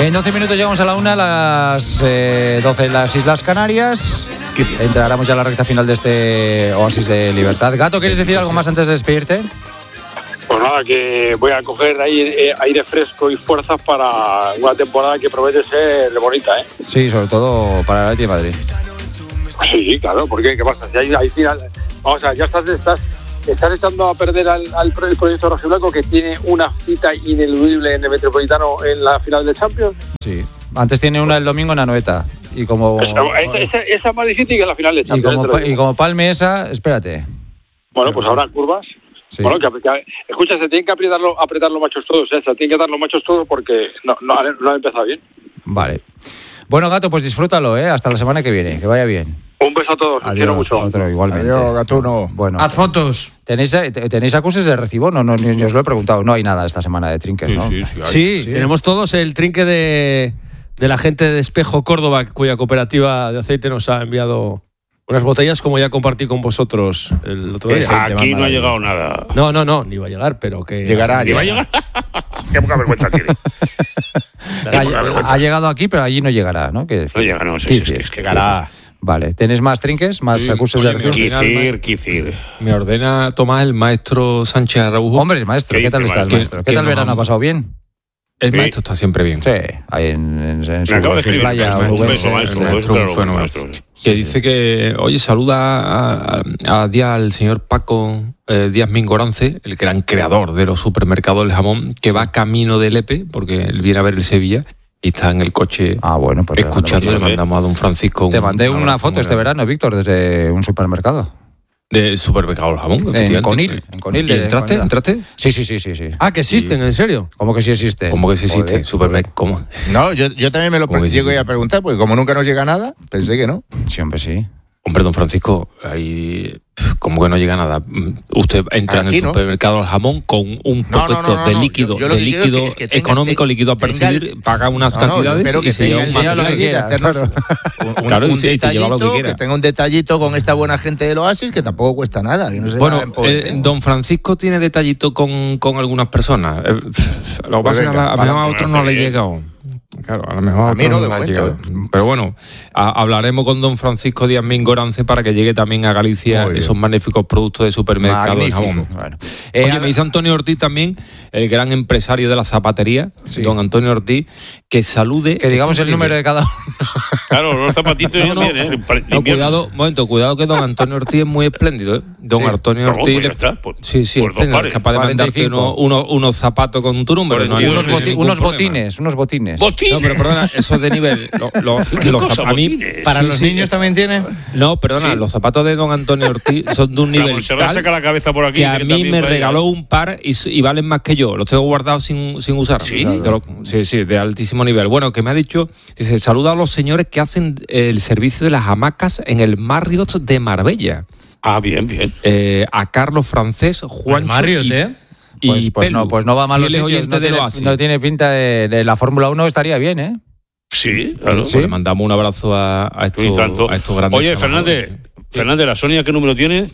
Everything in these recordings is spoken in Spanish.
En 12 minutos llegamos a la 1, a las 12 en las Islas Canarias. Entraremos ya a la recta final de este oasis de libertad. Gato, ¿quieres decir algo más antes de despedirte? Pues nada, que voy a coger aire fresco y fuerzas para una temporada que promete ser bonita, ¿eh? Sí, sobre todo para el Atlético de Madrid. Sí, claro, porque ¿qué pasa? Si hay final, vamos a ver, ya estás echando a perder al proyecto rojiblanco, que tiene una cita ineludible en el Metropolitano en la final de Champions. Sí, antes tiene una el domingo en Anoeta. Y como esa es más difícil que la final de Champions. Y como palme esa, espérate. Bueno, pues habrá curvas. Sí. Bueno, escucha, se tienen que apretar los machos todos, se tienen que dar los machos todos porque no han empezado bien. Vale. Bueno, Gato, pues disfrútalo, hasta la semana que viene, que vaya bien. Un beso a todos, os quiero mucho. Otro, igualmente. Adiós, Gatuno. Bueno, haz fotos. ¿Tenéis acuses de recibo? No, ni os lo he preguntado. No hay nada esta semana de trinques, ¿no? Sí, tenemos todos el trinque de la gente de Espejo Córdoba, cuya cooperativa de aceite nos ha enviado unas botellas, como ya compartí con vosotros el otro día. Aquí no ha llegado nada. No, ni va a llegar, pero que... Llegará. ¿Va a llegar? Qué poca vergüenza tiene. Ha llegado aquí, pero allí no llegará, ¿no? ¿Qué decir? No llega, no, es que llegará. Vale, ¿tenéis más trinques? ¿Más acuses de recibo? Quicir. Me ordena Tomás, el maestro Sánchez Araujo. Hombre, maestro, ¿qué tal está el maestro? ¿Qué tal el verano? ¿Ha pasado bien? El maestro está siempre bien. Sí, ahí en su playa. Maestro. Que dice que, oye, saluda al señor Paco Díaz Mingorance, el gran creador de los supermercados del jamón, que va camino de Lepe, porque él viene a ver el Sevilla y está en el coche pues escuchando. Le mandamos a don Francisco. Te mandé una foto este verano, Víctor, desde un supermercado. De supermercado del jamón, en Conil. ¿Entraste? Sí. Ah, que existen, ¿en serio? ¿Cómo que sí existe? ¿Cómo que sí existe? Supermercado, ¿cómo? No, yo también me lo llego a preguntar, porque como nunca nos llega nada, pensé que no. Sí, hombre, sí. Hombre, don Francisco, ahí como que no llega nada. Usted entra en el supermercado al jamón con un poquito de líquido, económico, líquido a percibir, paga unas cantidades pero que y se lleva un material. Claro, un detallito, que tenga un detallito con esta buena gente del Oasis, que tampoco cuesta nada. Que no se don Francisco tiene detallito con algunas personas. Lo que pasa es que a otros no le llega aún. Claro, a lo mejor a mí no ha llegado. Pero bueno, hablaremos con don Francisco Díaz Mingorance para que llegue también a Galicia esos magníficos productos de supermercado de jabón. Bueno. Oye, me dice Antonio Ortiz también, el gran empresario de la zapatería, don Antonio Ortiz, que salude. Que digamos el número de cada uno. Claro, los zapatitos también, cuidado que don Antonio Ortiz es muy espléndido, Don Antonio Ortiz. Es capaz de mandarte unos zapatos con tu número. Unos botines. No, pero perdona, eso es de nivel. A mí, ¿para los niños también tienen? No, perdona, los zapatos de don Antonio Ortiz son de un nivel tal saca la cabeza por aquí, que a mí me regaló un par y valen más que yo. Los tengo guardados sin usar. ¿Sí? Sí, de altísimo nivel. Bueno, que me ha dicho, dice, saluda a los señores que hacen el servicio de las hamacas en el Marriott de Marbella. Ah, bien. A Carlos Francés, Juan Marriott, Pues no va mal los sitios, no tiene pinta de la Fórmula 1, estaría bien, ¿eh? Sí, claro. Pues le mandamos un abrazo a estos grandes. Oye, Fernández, ¿la Sonia qué número tiene?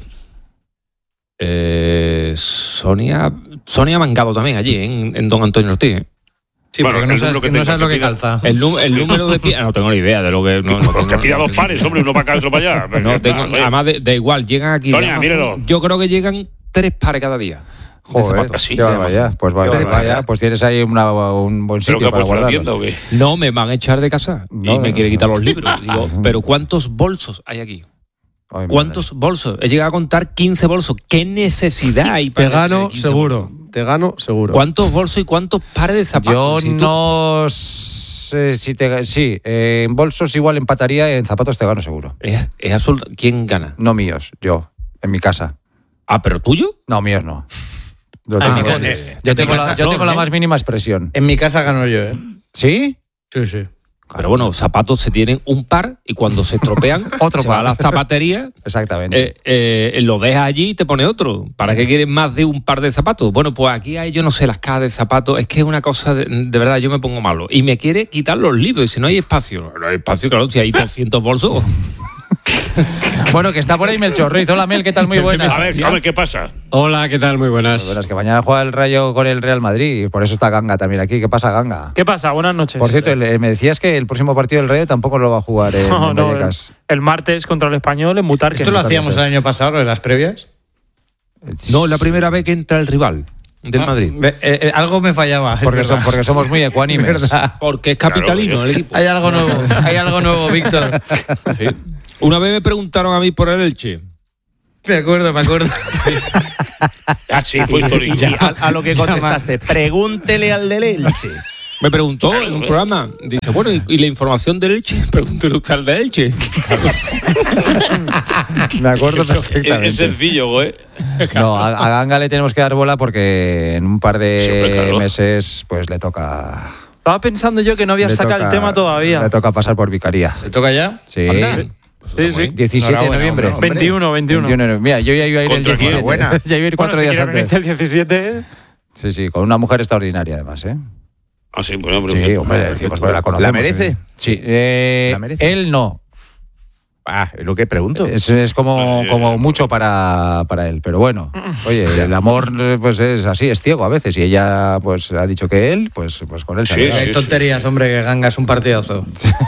Sonia Mangado también, allí, en don Antonio Ortiz. Sí, bueno, porque no sabes lo que calza. El número de pie. No tengo ni idea de lo que. Que pida dos pares, hombre, uno para acá y otro para allá. Además, da igual, llegan aquí. Sonia, míralo. Yo creo que llegan 3 pares cada día. Joder, pues tienes ahí un buen sitio para guardarlo. No, me van a echar de casa y me quiere quitar los libros. Digo, pero ¿cuántos bolsos hay aquí? ¿Cuántos bolsos? He llegado a contar 15 bolsos. ¿Qué necesidad hay para Te gano seguro. ¿Cuántos bolsos y cuántos pares de zapatos? Yo no sé si en bolsos igual empataría, en zapatos te gano seguro. Es absoluto. ¿Quién gana? No míos, yo, en mi casa. ¿Ah, pero tuyo? No, míos no. Yo tengo la más mínima expresión. En mi casa gano yo, ¿eh? ¿Sí? Sí. Pero bueno, zapatos se tienen un par y cuando se estropean, otro par. Va a las zapaterías. Exactamente. Lo dejas allí y te pone otro. ¿Para qué quieres más de un par de zapatos? Bueno, pues aquí hay, yo no sé, las cajas de zapatos. Es que es una cosa, de verdad, yo me pongo malo. Y me quiere quitar los libros. Y si no hay espacio. No hay espacio, claro, si hay 200 bolsos. Bueno, que está por ahí Melchor Ruiz. Hola, Mel, ¿qué tal? Muy buenas. A ver, ¿qué pasa? Hola, ¿qué tal? Muy buenas. Buenas, que mañana juega el Rayo con el Real Madrid. Por eso está Ganga también aquí. ¿Qué pasa, Ganga? ¿Qué pasa? Buenas noches. Por cierto, me decías que el próximo partido del Rayo tampoco lo va a jugar en Vallecas. El martes contra el Español en Butarque. ¿Esto lo hacíamos el año pasado, en las previas? No, la primera vez que entra el rival del Madrid. Algo me fallaba. Porque somos muy ecuánimes. Porque es capitalino el equipo. Hay algo nuevo, Víctor. Sí. Una vez me preguntaron a mí por el Elche. Me acuerdo. Ah, sí, fue histórico. Y a lo que contestaste, pregúntele al del Elche. Me preguntó en un programa, dice, bueno, ¿y la información del Elche? Pregúntele usted al del Elche. Me acuerdo perfectamente. Es sencillo, güey. No, a Ganga le tenemos que dar bola porque en un par de meses pues le toca... Estaba pensando yo que no había sacado el tema todavía. Le toca pasar por vicaría. ¿Le toca ya? Sí. Sí. 17 de noviembre. Hombre. 21. Mira, yo ya iba a ir el 17. Ya iba a ir 4 días antes. El 17. Sí, con una mujer extraordinaria además, ¿eh? Ah, sí, bueno, hombre. Sí, hombre, decimos, porque la conocemos. ¿La merece? Sí. ¿La merece? Él no. Es lo que pregunto. Es como mucho para él. Pero bueno, oye, el amor pues es así, es ciego a veces. Y ella pues ha dicho que él, pues con él. Sí, Hay tonterías, hombre, que Ganga es un partidazo.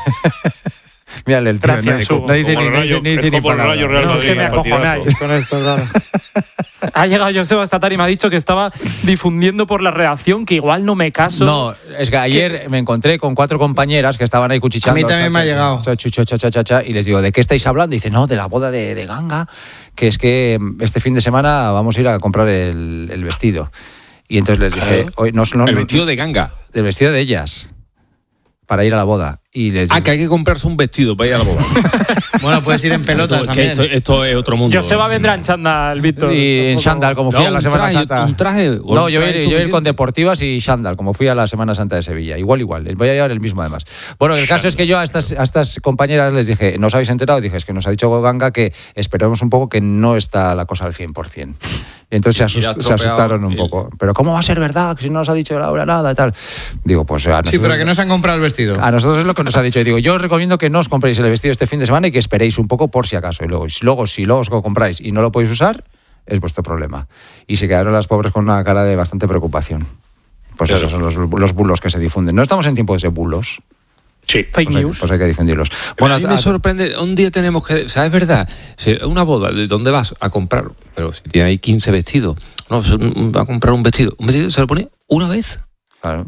Mira, el Gracias, no dice Como el Rayo Real No, es Madrid. que me acojonáis con esto, claro. Ha llegado Joseba esta tarde y me ha dicho que estaba difundiendo por la redacción que igual no me caso. No, es que ayer me encontré con 4 compañeras que estaban ahí cuchicheando. A mí también me ha llegado. Y les digo, ¿de qué estáis hablando? Y dice, no, de la boda de Ganga, que es que este fin de semana vamos a ir a comprar el vestido. Y entonces les dije, el vestido de Ganga. El vestido de ellas, para ir a la boda. Y les que hay que comprarse un vestido para ir a la boda. Bueno, puedes ir en pelotas también. Esto es otro mundo. Joseba vendrá en chándal, Víctor. Sí, en chándal, como fui a la Semana Santa. ¿Un traje? No, yo voy a ir con deportivas y chándal, como fui a la Semana Santa de Sevilla. Igual. Voy a llevar el mismo, además. Bueno, el caso es que yo a estas compañeras les dije, ¿no os habéis enterado? Dije, es que nos ha dicho Ganga que esperemos un poco, que no está la cosa al 100%. Y entonces se asustaron un poco. Pero ¿cómo va a ser verdad? Que si no nos ha dicho Laura nada y tal. Digo, pues... Sí, pero que no se han comprado el vestido. A nosotros es lo que nos ha dicho. Y digo, yo os recomiendo que no os compréis el vestido este fin de semana y que esperéis un poco por si acaso. Y luego si os lo compráis y no lo podéis usar, es vuestro problema. Y se quedaron las pobres con una cara de bastante preocupación. Pues esos son los bulos que se difunden. No estamos en tiempos de bulos. Sí. Fake news. Pues hay que difundirlos. Bueno, a mí me sorprende, un día tenemos que... O sea, es verdad, si una boda, ¿de dónde vas a comprar? Pero si tiene ahí 15 vestidos, no, va a comprar un vestido. Un vestido se lo pone una vez. Claro.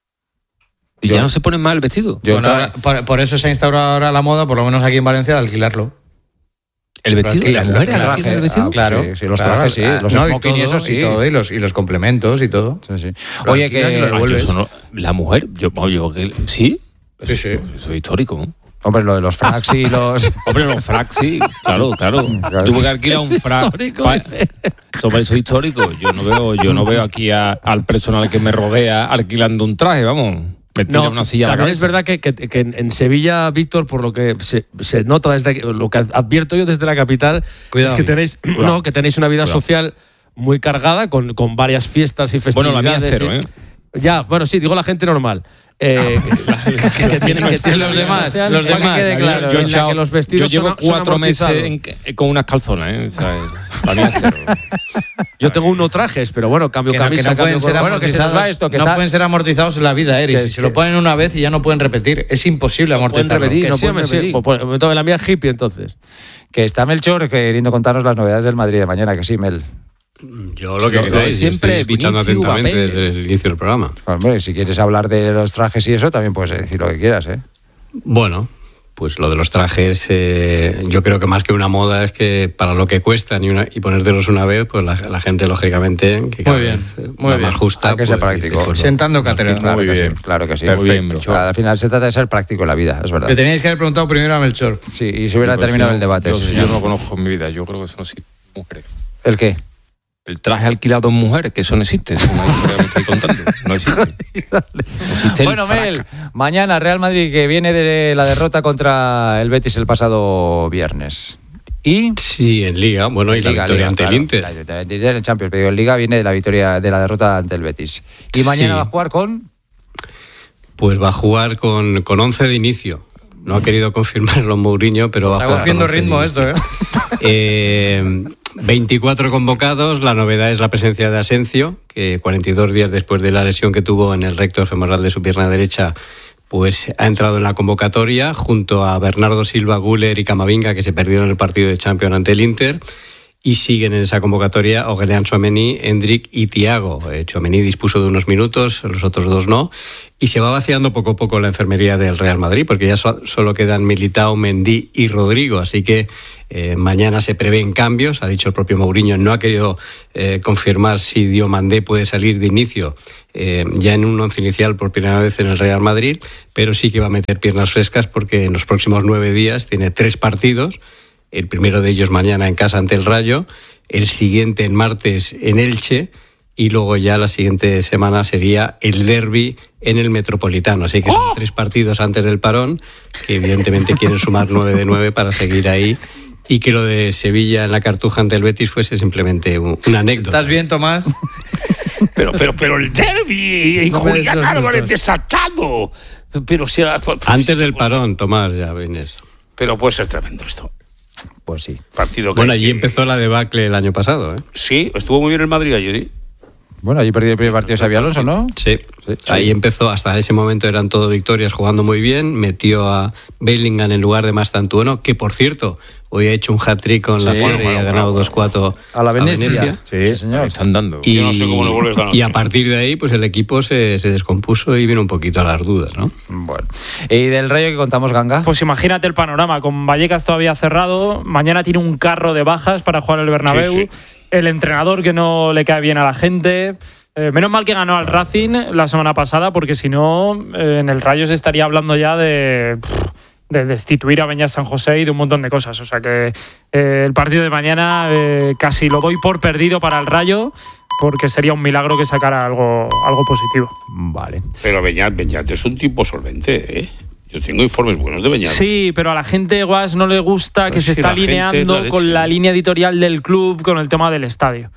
Y ya no se pone más el vestido. Por eso se ha instaurado ahora la moda, por lo menos aquí en Valencia, de alquilarlo. ¿El vestido? ¿La mujer alquila el vestido? Claro. Sí, los trajes, sí. Los smoking y eso, sí. Y los complementos y todo. Sí. Oye, que... La mujer, ¿sí? Sí. Eso es histórico, ¿no? Hombre, lo de los fracs y los... Hombre, los fracs, sí. Claro. Tuve que alquilar un frac. Sobre eso histórico. Yo no veo aquí al personal que me rodea alquilando un traje, vamos. No, una silla también es verdad que en Sevilla, Víctor, por lo que se nota lo que advierto yo desde la capital, es que tenéis una vida social muy cargada con varias fiestas y festividades. Bueno, la mía cero, ¿eh? Ya, bueno, sí, digo la gente normal. Que tienen los demás. Quede claro, yo llevo 4 meses con unas calzonas, ¿eh? O sea, la mía es cero. Yo tengo unos trajes, pero bueno, cambio camisa. No pueden ser bueno, que se nos va esto. Que no pueden ser amortizados en la vida, Eric. Si se lo ponen una vez y ya no pueden repetir. Es imposible amortizarlo. No pueden repetir. Pues la mía hippie, entonces. Que está Melchor queriendo contarnos las novedades del Madrid de mañana, que sí, Mel. Yo lo que queráis, siempre estoy escuchando atentamente desde el inicio del programa. Hombre, si quieres hablar de los trajes y eso, también puedes decir lo que quieras, ¿eh? Bueno, pues lo de los trajes, yo creo que más que una moda es que para lo que cuestan y ponértelos una vez, pues la gente, lógicamente, que cada vez va más justa. Que sea práctico. Pues, sentando cátedra. Claro que sí. Muy bien, al final se trata de ser práctico en la vida, es verdad. Le teníais que haber preguntado primero a Melchor. Sí, y se hubiera terminado el debate. Yo no conozco en mi vida, yo creo que eso no existe. Mujeres. ¿El qué? El traje alquilado en mujer, que eso no existe. Es una historia que me estoy contando. No existe. Bueno, Mel, mañana Real Madrid, que viene de la derrota contra el Betis el pasado viernes. ¿Y? Sí, en Liga. Bueno, y la victoria ante el Inter. En Champions, pero en Liga viene de la derrota ante el Betis. ¿Y mañana va a jugar con? Pues va a jugar con 11 de inicio. No ha querido confirmarlo Mourinho, pero está cogiendo ritmo esto, 24 convocados. La novedad es la presencia de Asensio, que 42 días después de la lesión que tuvo en el recto femoral de su pierna derecha, pues ha entrado en la convocatoria junto a Bernardo Silva, Güler y Camavinga, que se perdieron el partido de Champions ante el Inter. Y siguen en esa convocatoria Aurélien Tchouaméni, Endrick y Thiago. Tchouaméni dispuso de unos minutos, los otros dos no. Y se va vaciando poco a poco la enfermería del Real Madrid, porque ya solo quedan Militao, Mendy y Rodrigo. Así que mañana se prevén cambios. Ha dicho el propio Mourinho, no ha querido confirmar si Diomandé puede salir de inicio ya en un once inicial por primera vez en el Real Madrid, pero sí que va a meter piernas frescas porque en los próximos 9 días tiene 3 partidos. El primero de ellos mañana en casa ante el Rayo, el siguiente el martes en Elche y luego ya la siguiente semana sería el derbi en el Metropolitano. Así que son 3 partidos antes del parón, que evidentemente quieren sumar 9 de 9 para seguir ahí, y que lo de Sevilla en la Cartuja ante el Betis fuese simplemente una anécdota. ¿Estás bien, Tomás? Pero el derbi y Julián Álvarez desatado. Pero si era, antes del parón, Tomás, ya vienes. Pero puede ser tremendo esto. Pues sí. Partido bueno, allí empezó la debacle el año pasado, ¿eh? Sí, estuvo muy bien el Madrid ayer, sí. Bueno, allí perdió el primer partido Xabi Alonso, ¿no? Sí. Ahí empezó, hasta ese momento eran todo victorias, jugando muy bien. Metió a Bellingham en lugar de Mastantuono, que por cierto, hoy ha hecho un hat-trick con la Fiore y ha ganado 2-4 a la Venecia. Sí, señor. Están dando. Y, yo no sé cómo lo vuelves a dar. Y a partir de ahí, pues el equipo se descompuso y vino un poquito a las dudas, ¿no? Bueno. ¿Y del Rayo que contamos, Ganga? Pues imagínate el panorama, con Vallecas todavía cerrado, mañana tiene un carro de bajas para jugar el Bernabéu, sí. El entrenador que no le cae bien a la gente. Menos mal que ganó al Racing la semana pasada, porque si no, en el Rayo se estaría hablando ya de destituir a Beñat San José y de un montón de cosas. O sea que el partido de mañana casi lo doy por perdido para el Rayo, porque sería un milagro que sacara algo positivo. Vale. Pero Beñat es un tipo solvente, ¿eh? Yo tengo informes buenos de Beñat. Sí, pero a la gente, Guas, no le gusta que se está alineando con la línea editorial del club con el tema del estadio.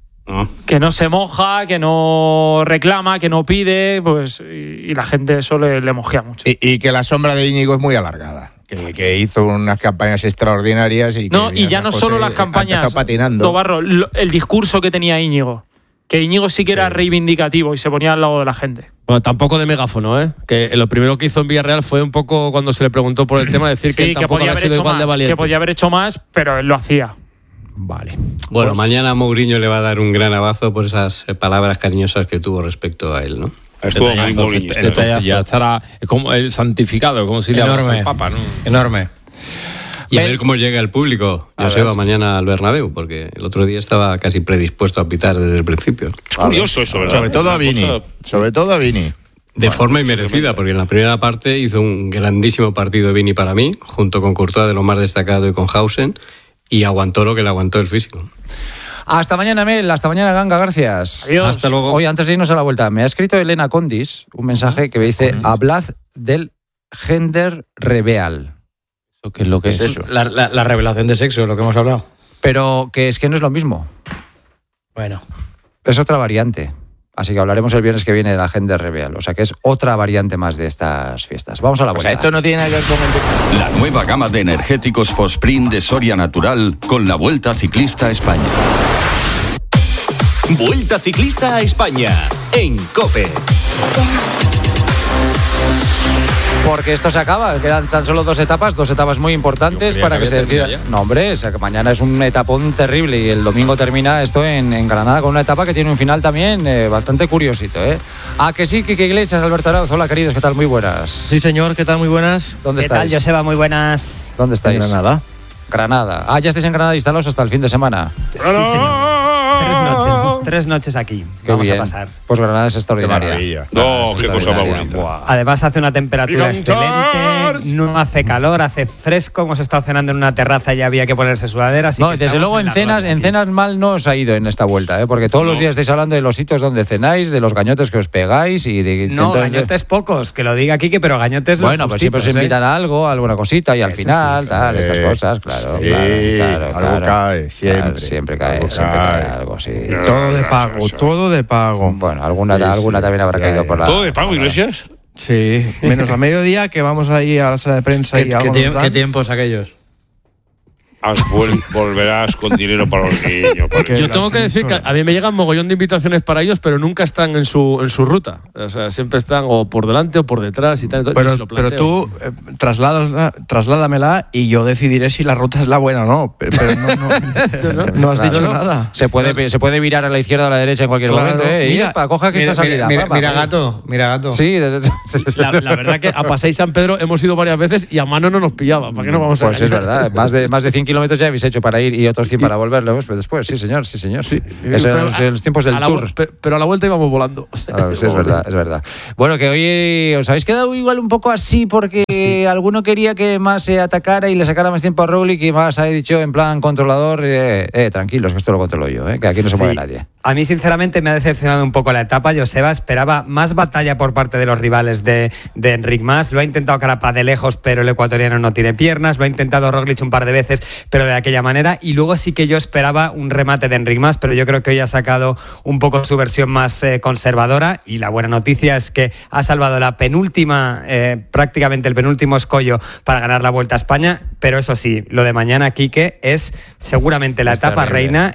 Que no se moja, que no reclama, que no pide, pues y la gente eso le mojea mucho. Y que la sombra de Íñigo es muy alargada. Que hizo unas campañas extraordinarias y ya no solo las campañas, Tobarro, el discurso que tenía Íñigo. Que Íñigo sí que era reivindicativo y se ponía al lado de la gente. Bueno, tampoco de megáfono, ¿eh? Que lo primero que hizo en Villarreal fue un poco, cuando se le preguntó por el tema, decir que tampoco había sido igual de valiente. Que podía haber hecho más, pero él lo hacía. Vale. Bueno, mañana Mourinho le va a dar un gran abrazo por esas palabras cariñosas que tuvo respecto a él, ¿no? Estuvo muy Mourinho. Entonces ya estará como el santificado, como si le hablase al Papa, ¿no? Enorme. Y a ver cómo llega el público. Joseba mañana al Bernabéu, porque el otro día estaba casi predispuesto a pitar desde el principio. Es curioso eso, ¿verdad? Sobre todo a Vini. De forma inmerecida, porque en la primera parte hizo un grandísimo partido Vini para mí, junto con Courtois, de lo más destacado, y con Hausen, y aguantó lo que le aguantó el físico. Hasta mañana, Mel. Hasta mañana, Ganga. Gracias. Adiós. Hasta luego. Oye, antes de irnos a la vuelta, me ha escrito Elena Condis un mensaje que me dice: hablad del gender reveal. ¿Qué es lo que es eso? La revelación de sexo, lo que hemos hablado. Pero que es que no es lo mismo. Bueno. Es otra variante. Así que hablaremos el viernes que viene de la gender reveal. O sea que es otra variante más de estas fiestas. Vamos a la vuelta. O sea, esto no tiene nada que ver con el... La nueva gama de energéticos Fosprint de Soria Natural con la Vuelta Ciclista a España. Vuelta Ciclista a España en COPE. Porque esto se acaba, quedan tan solo dos etapas muy importantes para que se decida. No, hombre, o sea, que mañana es un etapón terrible y el domingo termina esto en Granada con una etapa que tiene un final también bastante curiosito, ¿eh? Ah, que sí, Quique Iglesias, Alberto Arauz, hola queridos, ¿qué tal? Muy buenas. Sí, señor, ¿qué tal? Muy buenas. ¿Dónde estáis? ¿Qué tal, Joseba? Muy buenas. ¿Dónde estáis? En Granada. Granada. Ah, ya estáis en Granada instalados hasta el fin de semana. Sí, señor. 3 noches aquí. Qué vamos bien. A pasar. Pues Granada es extraordinaria. No, qué cosa más bonita. Además hace una temperatura excelente, no hace calor, hace fresco. Hemos estado cenando en una terraza y había que ponerse sudaderas. No, desde luego en cenas mal no os ha ido en esta vuelta, porque todos los días estáis hablando de los sitios donde cenáis, de los gañotes que os pegáis y de... No, gañotes pocos, que lo diga Quique, pero gañotes los bueno, pues siempre os invitan a algo, a alguna cosita y al final, sí, tal, estas cosas, claro. Sí, claro. Algo cae, siempre. Claro, siempre cae algo, sí. Todo de pago. Bueno, alguna también habrá caído por la... ¿Todo de pago, Iglesias? Sí, menos a mediodía, que vamos ahí a la sala de prensa y algo. ¿Qué tiempos aquellos? Volverás con dinero para los niños. Yo tengo que decir que a mí me llegan mogollón de invitaciones para ellos, pero nunca están en su ruta. O sea, siempre están o por delante o por detrás y tal. Pero tú trasládamela y yo decidiré si la ruta es la buena o no. Pero no has dicho nada. Se puede virar a la izquierda o a la derecha en cualquier momento. Mira, coja que esta salida. Mira gato. Sí. La verdad que a Pasay San Pedro hemos ido varias veces y a mano no nos pillaba. ¿Para qué no vamos a Pues es verdad. Más de 100 kilómetros ya habéis hecho para ir y otros 100 para volver después. Sí, señor. Sí. Esos los tiempos del tour. Pero a la vuelta íbamos volando. Sí, es verdad. Bueno, que hoy os habéis quedado igual un poco así porque alguno quería que más se atacara y le sacara más tiempo a Roglic y más ha dicho en plan controlador, tranquilos, que esto lo controlo yo, que aquí no se mueve nadie. A mí, sinceramente, me ha decepcionado un poco la etapa. Joseba esperaba más batalla por parte de los rivales de Enric Mas. Lo ha intentado Carapaz de lejos, pero el ecuatoriano no tiene piernas. Lo ha intentado Roglic un par de veces, pero de aquella manera. Y luego sí que yo esperaba un remate de Enric Mas, pero yo creo que hoy ha sacado un poco su versión más conservadora. Y la buena noticia es que ha salvado la penúltima, prácticamente el penúltimo escollo para ganar la Vuelta a España. Pero eso sí, lo de mañana, Quique, es seguramente la etapa reina.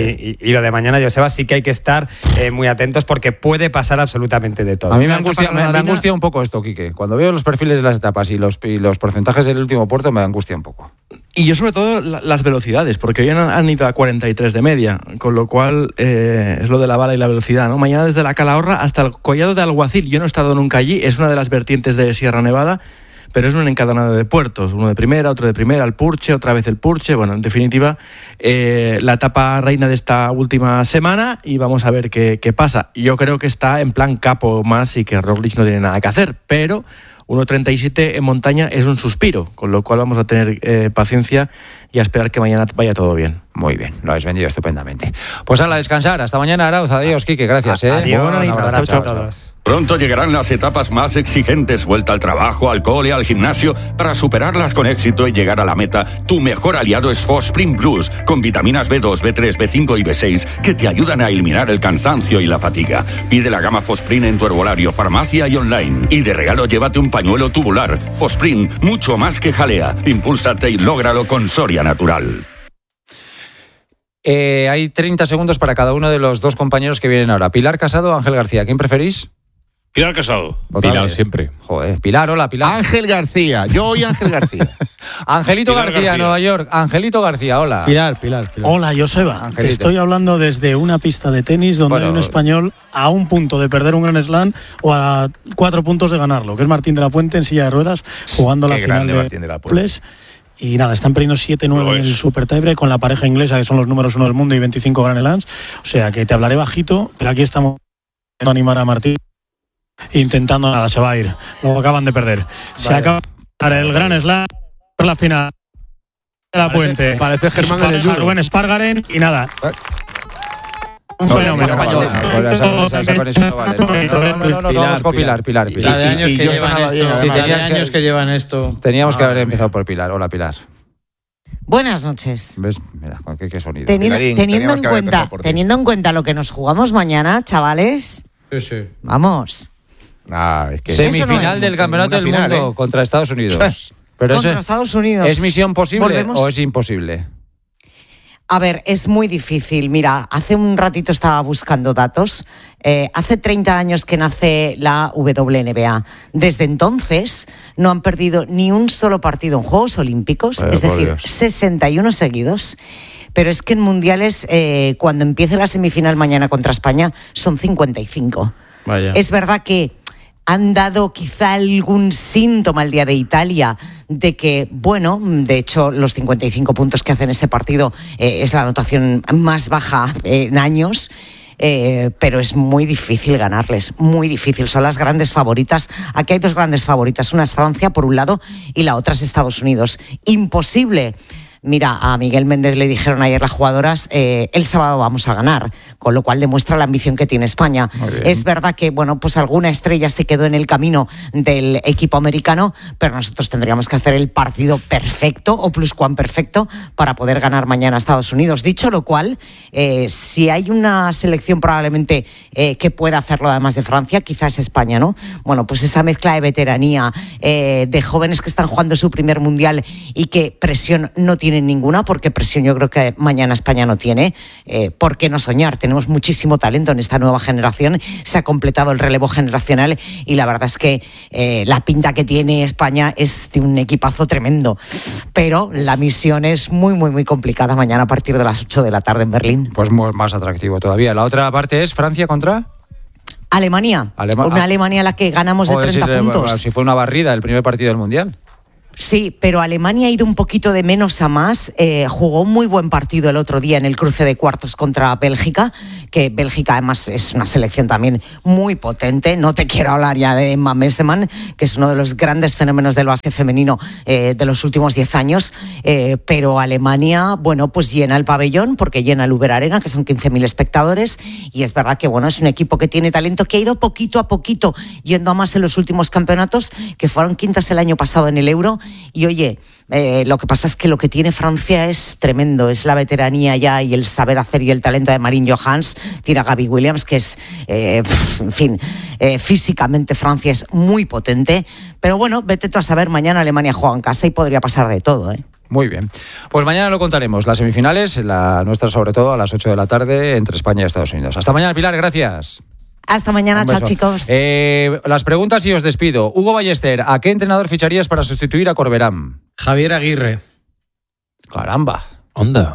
Y lo de mañana, Joseba, sí que hay que estar muy atentos porque puede pasar absolutamente de todo. A mí me angustia un poco esto, Quique. Cuando veo los perfiles de las etapas y los porcentajes del último puerto, me angustia un poco. Y yo sobre todo las velocidades, porque hoy han ido a 43 de media, con lo cual es lo de la bala y la velocidad, ¿no? Mañana desde la Calahorra hasta el Collado de Alguacil, yo no he estado nunca allí, es una de las vertientes de Sierra Nevada, pero es un encadenado de puertos, uno de primera, otro de primera, el Purche, otra vez el Purche, bueno, en definitiva, la etapa reina de esta última semana y vamos a ver qué pasa. Yo creo que está en plan capo más y que Roglic no tiene nada que hacer, pero 1.37 en montaña es un suspiro, con lo cual vamos a tener paciencia y a esperar que mañana vaya todo bien. Muy bien, lo habéis vendido estupendamente. Pues a descansar, hasta mañana, Arauz. Adiós, Quique, gracias. Adiós, un abrazo a todos. Pronto llegarán las etapas más exigentes, vuelta al trabajo, al cole, al gimnasio. Para superarlas con éxito y llegar a la meta, tu mejor aliado es Fosprin Plus, con vitaminas B2, B3, B5 y B6, que te ayudan a eliminar el cansancio y la fatiga. Pide la gama Fosprin en tu herbolario, farmacia y online. Y de regalo llévate un pañuelo tubular. Fosprin, mucho más que jalea. Impúlsate y lógralo con Soria Natural. Hay 30 segundos para cada uno de los dos compañeros que vienen ahora. Pilar Casado o Ángel García, ¿quién preferís? Pilar Casado. Pilar siempre. Joder, Pilar, hola, Pilar. Ángel García, yo hoy Ángel García. Angelito García, Nueva York. Angelito García, hola. Pilar. Hola, Joseba. Angelito. Te estoy hablando desde una pista de tenis donde hay un español a un punto de perder un Grand Slam o a 4 puntos de ganarlo, que es Martín de la Puente en silla de ruedas, jugando la final de Ples. Y nada, están perdiendo 7-9 en el Super Tiebreak con la pareja inglesa, que son los números 1 del mundo y 25 Grand Slams. O sea, que te hablaré bajito, pero aquí estamos intentando animar a Martín. Intentando nada, se va a ir. Lo acaban de perder. Se acaba el Grand Slam por la final de la Puente. Parece Germán en el duro. Rubén Espargaren y nada. Un fenómeno. No, vamos con Pilar. La de años que llevan esto. Teníamos que haber empezado por Pilar. Hola, Pilar. Buenas noches. ¿Ves? Mira, qué sonido. Teniendo en cuenta lo que nos jugamos mañana, chavales. Sí. Vamos. Es que semifinal del Campeonato del Mundo contra Estados Unidos. Pero contra Estados Unidos. ¿Es misión posible o es imposible? A ver, es muy difícil. Mira, hace un ratito estaba buscando datos. Hace 30 años que nace la WNBA. Desde entonces no han perdido ni un solo partido en Juegos Olímpicos, es decir, 61 seguidos. Pero es que en mundiales, cuando empiece la semifinal mañana contra España, son 55. Vaya. Es verdad que han dado quizá algún síntoma el día de Italia de que, bueno, de hecho los 55 puntos que hacen ese partido es la anotación más baja en años, pero es muy difícil ganarles, muy difícil. Son las grandes favoritas. Aquí hay dos grandes favoritas, una es Francia por un lado y la otra es Estados Unidos. Imposible. Mira, a Miguel Méndez le dijeron ayer las jugadoras, el sábado vamos a ganar, con lo cual demuestra la ambición que tiene España. Es verdad que, bueno, pues alguna estrella se quedó en el camino del equipo americano, pero nosotros tendríamos que hacer el partido perfecto o pluscuamperfecto para poder ganar mañana a Estados Unidos. Dicho lo cual, si hay una selección probablemente que pueda hacerlo además de Francia, quizás España, ¿no? Bueno, pues esa mezcla de veteranía, de jóvenes que están jugando su primer mundial y que presión no tienen ninguna, porque presión yo creo que mañana España no tiene. ¿Por qué no soñar? Tenemos muchísimo talento en esta nueva generación, se ha completado el relevo generacional y la verdad es que la pinta que tiene España es de un equipazo tremendo, pero la misión es muy, muy, muy complicada mañana a partir de las 8 de la tarde en Berlín. Pues más atractivo todavía. La otra parte es Francia contra... Alemania. Una Alemania a la que ganamos de 30 puntos. Si fue una barrida el primer partido del Mundial. Sí, pero Alemania ha ido un poquito de menos a más. Jugó un muy buen partido el otro día en el cruce de cuartos contra Bélgica, que Bélgica además es una selección también muy potente. No te quiero hablar ya de Emma Messemann, que es uno de los grandes fenómenos del básquet femenino de los últimos 10 años. Pero Alemania, bueno, pues llena el pabellón, porque llena el Uber Arena, que son 15.000 espectadores. Y es verdad que, bueno, es un equipo que tiene talento, que ha ido poquito a poquito yendo a más en los últimos campeonatos, que fueron quintas el año pasado en el Euro. Y oye, lo que pasa es que lo que tiene Francia es tremendo, es la veteranía ya y el saber hacer y el talento de Marine Johans. Tira Gaby Williams, que es, en fin, físicamente Francia es muy potente. Pero bueno, vete tú a saber, mañana Alemania juega en casa y podría pasar de todo, ¿eh? Muy bien. Pues mañana lo contaremos. Las semifinales, la nuestra sobre todo, a las 8 de la tarde entre España y Estados Unidos. Hasta mañana, Pilar, gracias. Hasta mañana, chao chicos. Las preguntas y os despido. Hugo Ballester, ¿a qué entrenador ficharías para sustituir a Corberán? Javier Aguirre. Caramba. Onda.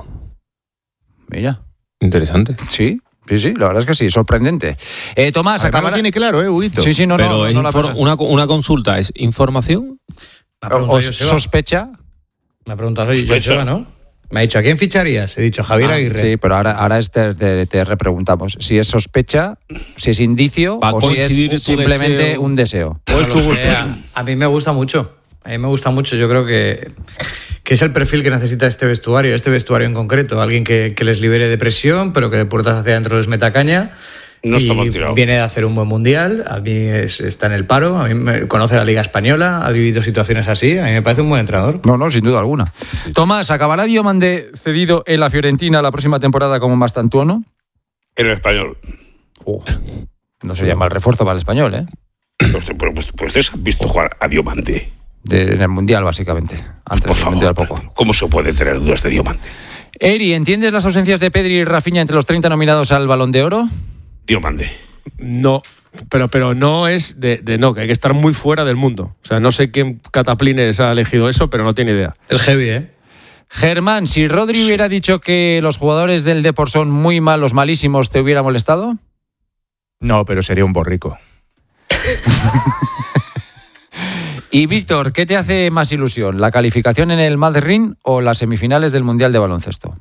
Mira. Interesante. Sí, la verdad es que sí, sorprendente. Tomás, acá lo tiene claro, Huguito. Sí, no, pero no, una consulta, ¿es información? ¿O sospecha? Me ha preguntado Joseba, ¿no? Me ha dicho, ¿a quién ficharías? He dicho, Javier Aguirre. Sí, pero ahora te repreguntamos si es sospecha, si es indicio o si es simplemente un deseo. Pues a mí me gusta mucho. Yo creo que es el perfil que necesita este vestuario en concreto. Alguien que les libere de presión, pero que de puertas hacia adentro les meta caña. No estamos tirados. Viene de hacer un buen mundial, a mí está en el paro, a mí conoce la Liga Española, ha vivido situaciones así, a mí me parece un buen entrenador. No, sin duda alguna. Tomás, ¿acabará Diomande cedido en la Fiorentina la próxima temporada como Mastantuono? En el Español. No sería mal refuerzo para el Español, ¿eh? Pues has visto jugar a Diomande. En el Mundial, básicamente. Antes del Mundial poco. ¿Cómo se puede tener dudas de Diomande? Eri, ¿entiendes las ausencias de Pedri y Rafinha entre los 30 nominados al Balón de Oro? Diomande. No, pero no es de no, que hay que estar muy fuera del mundo. O sea, no sé quién cataplines ha elegido eso, pero no tiene idea. Es heavy, ¿eh? Germán, si Rodri hubiera dicho que los jugadores del Depor son muy malos, malísimos, ¿te hubiera molestado? No, pero sería un borrico. Y Víctor, ¿qué te hace más ilusión? ¿La calificación en el Madrid o las semifinales del Mundial de Baloncesto?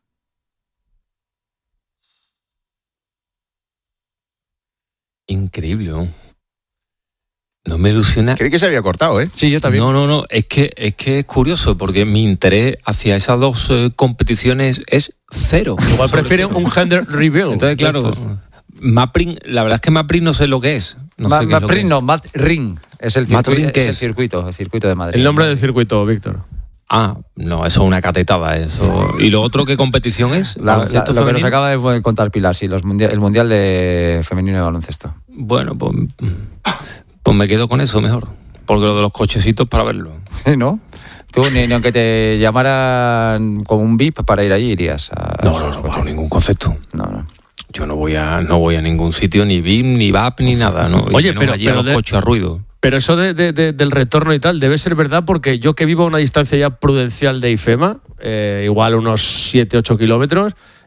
Increíble. No me ilusiona. Creí que se había cortado, ¿eh? Sí, yo también. No. Es que es curioso porque mi interés hacia esas dos competiciones es cero. Igual prefieren un gender reveal. Entonces, claro, Mapring, la verdad es que Mapring no sé lo que es. Mapring no, Madrid es el circuito de Madrid. El nombre del circuito, Víctor. No, eso es una catetada, eso. ¿Y lo otro qué competición es? Lo que nos acaba de contar Pilar, sí, el Mundial de Femenino de Baloncesto. Bueno, pues me quedo con eso mejor. Porque lo de los cochecitos para verlo. Sí, ¿no? Tú ni aunque te llamaran como un VIP para ir allí irías a... No, bajo ningún concepto. No. Yo no voy a ningún sitio, ni VIP, ni VAP, ni nada, ¿no? Oye, no pero los coches a ruido. Pero eso del retorno y tal debe ser verdad, porque yo que vivo a una distancia ya prudencial de IFEMA, igual unos 7-8 kilómetros,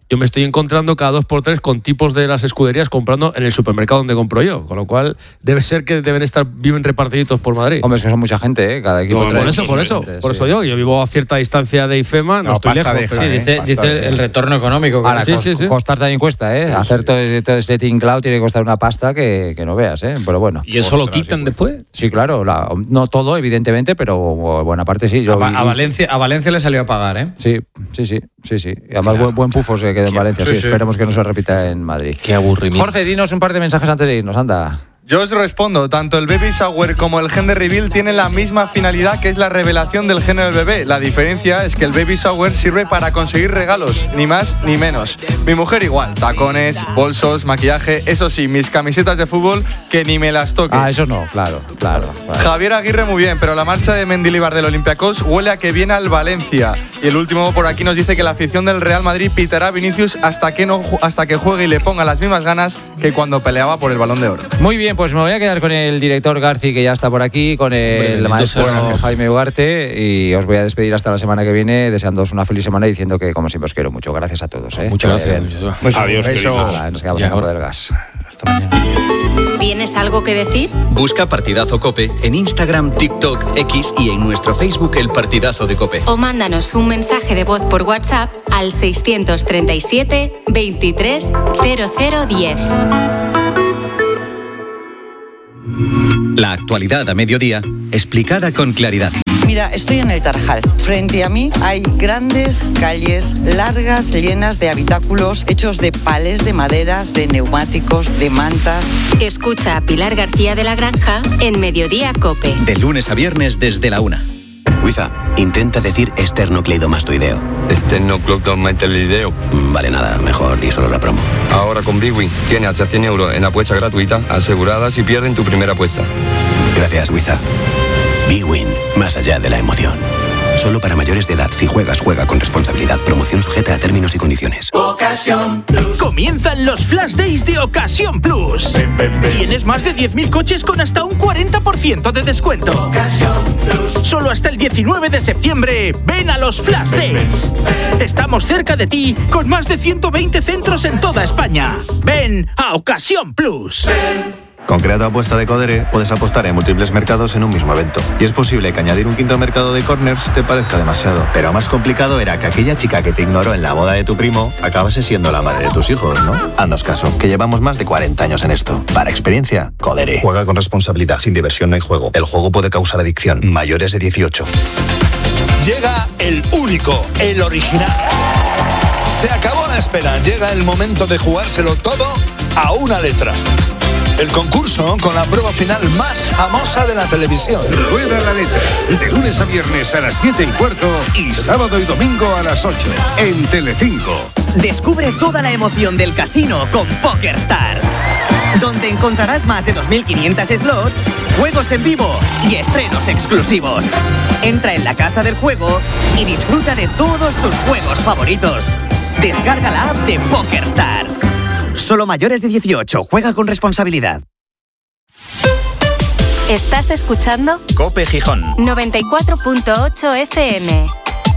yo me estoy encontrando cada 2x3 con tipos de las escuderías comprando en el supermercado donde compro yo, con lo cual debe ser que viven repartiditos por Madrid. Hombre, es que son mucha gente, cada equipo por eso yo digo, a cierta distancia de IFEMA, no estoy lejos. Dice el retorno económico. Ahora, costar también cuesta, hacer todo ese tinglao tiene que costar una pasta que no veas, pero bueno. ¿Y eso lo quitan después? Sí, claro, no todo, evidentemente, pero buena parte sí. A Valencia le salió a pagar, Sí. Y además buen pufo se quedó en Valencia, sí. Esperemos que no se repita en Madrid. Qué aburrimiento. Jorge, dinos un par de mensajes antes de irnos, anda. Yo os respondo, tanto el baby shower como el gender reveal tienen la misma finalidad, que es la revelación del género del bebé. La diferencia es que el baby shower sirve para conseguir regalos, ni más ni menos. Mi mujer igual, tacones, bolsos, maquillaje, eso sí, mis camisetas de fútbol que ni me las toque. Eso no, claro. Javier Aguirre muy bien, pero la marcha de Mendilibar del Olympiacos huele a que viene al Valencia. Y el último por aquí nos dice que la afición del Real Madrid pitará a Vinicius hasta que juegue y le ponga las mismas ganas que cuando peleaba por el Balón de Oro. Muy bien, pues me voy a quedar con el director Garci, que ya está por aquí, con el maestro Jaime Ugarte, y os voy a despedir hasta la semana que viene, deseándoos una feliz semana y diciendo que, como siempre, os quiero mucho. Gracias a todos. Muchas gracias. Adiós, nos quedamos en Campo del Gas. Hasta mañana. ¿Tienes algo que decir? Busca Partidazo COPE en Instagram, TikTok, X y en nuestro Facebook El Partidazo de COPE. O mándanos un mensaje de voz por WhatsApp al 637 23 0010. La actualidad a mediodía, explicada con claridad. Mira, estoy en el Tarajal. Frente a mí hay grandes calles largas, llenas de habitáculos hechos de palés de maderas, de neumáticos, de mantas. Escucha a Pilar García de la Granja en Mediodía COPE. De lunes a viernes desde la 1. Wiza, intenta decir esternocleidomastoideo. Esternocleidomastoideo. Vale, nada, mejor di solo la promo. Ahora con Bwin tienes hasta 100 euros en apuesta gratuita asegurada si pierden tu primera apuesta. Gracias, Wiza. Bwin, más allá de la emoción. Solo para mayores de edad. Si juegas, juega con responsabilidad. Promoción sujeta a términos y condiciones. Ocasión Plus. Comienzan los Flash Days de Ocasión Plus. Tienes más de 10.000 coches con hasta un 40% de descuento. Ocasión Plus. Solo hasta el 19 de septiembre. Ven a los Flash Days. Estamos cerca de ti con más de 120 centros en toda España. Ven a Ocasión Plus. Con Crea tu apuesta de Codere puedes apostar en múltiples mercados en un mismo evento. Y es posible que añadir un quinto mercado de corners te parezca demasiado. Pero más complicado era que aquella chica que te ignoró en la boda de tu primo acabase siendo la madre de tus hijos, ¿no? Haznos caso, que llevamos más de 40 años en esto. Para experiencia, Codere. Juega con responsabilidad, sin diversión no hay juego. El juego puede causar adicción. Mayores de 18. Llega el único, el original. Se acabó la espera. Llega el momento de jugárselo todo a una letra. El concurso con la prueba final más famosa de la televisión. Rueda la letra. De lunes a viernes a las 7:15 y sábado y domingo a las 8 en Telecinco. Descubre toda la emoción del casino con PokerStars, donde encontrarás más de 2.500 slots, juegos en vivo y estrenos exclusivos. Entra en la casa del juego y disfruta de todos tus juegos favoritos. Descarga la app de PokerStars. Solo mayores de 18. Juega con responsabilidad. ¿Estás escuchando? COPE Gijón 94.8 FM.